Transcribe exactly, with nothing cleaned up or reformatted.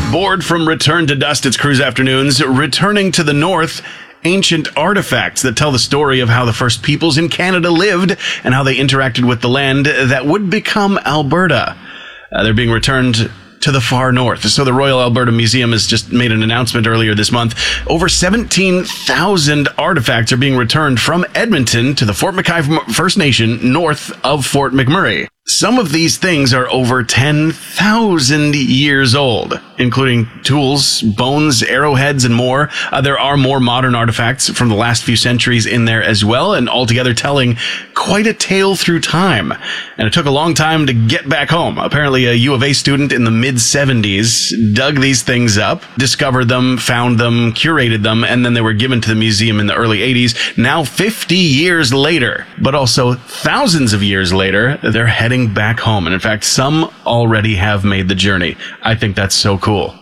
Bored from Return to Dust, it's Cruise Afternoons, returning to the north, ancient artifacts that tell the story of how the first peoples in Canada lived and how they interacted with the land that would become Alberta. Uh, they're being returned to the far north. So the Royal Alberta Museum has just made an announcement earlier this month. Over seventeen thousand artifacts are being returned from Edmonton to the Fort McKay First Nation north of Fort McMurray. Some of these things are over ten thousand years old, including tools, bones, arrowheads, and more. Uh, there are more modern artifacts from the last few centuries in there as well, and altogether telling quite a tale through time. And it took a long time to get back home. Apparently, a U of A student in the mid seventies dug these things up, discovered them, found them, curated them, and then they were given to the museum in the early eighties. Now, fifty years later, but also thousands of years later, they're heading back home. And in fact, some already have made the journey. I think that's so cool.